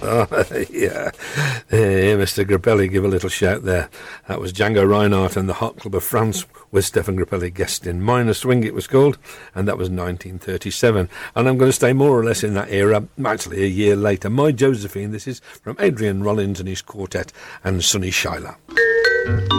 Oh, yeah. Mr. Grappelli, give a little shout there. That was Django Reinhardt and the Hot Club of France with Stefan Grappelli guesting. Minor Swing it was called, and that was 1937. And I'm going to stay more or less in that era, actually a year later. My Josephine, this is from Adrian Rollins and his quartet and Sonny Schuyler.